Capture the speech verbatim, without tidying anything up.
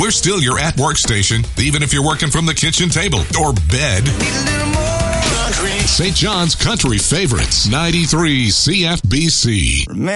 We're still your at-work station, even if you're working from the kitchen table or bed. Saint John's Country Favorites, ninety-three C F B C.